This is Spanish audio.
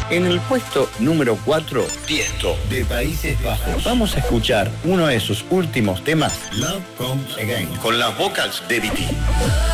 En el puesto número 4, Tiesto, de Países Bajos. Vamos a escuchar uno de sus últimos temas, Love Comes Again, con las vocals de Viti.